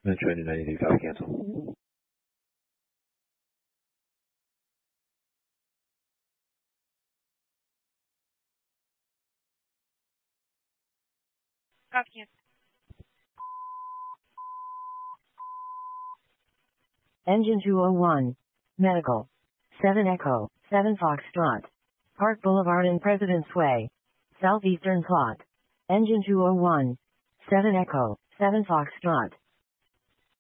Training 93, copy cancel. Copy cancel. Engine 201. Medical. 7 Echo, 7 Foxtrot. Park Boulevard and President's Way. Southeastern plot. Engine 201. 7 Echo, 7 Foxtrot.